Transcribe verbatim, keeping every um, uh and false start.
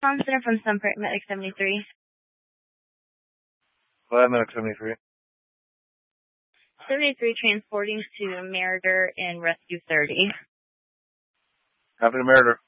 Center from Sunport Medic seventy-three. Five Medic seventy-three. seventy-three transporting to Meritor and Rescue thirty. Happy to Meritor.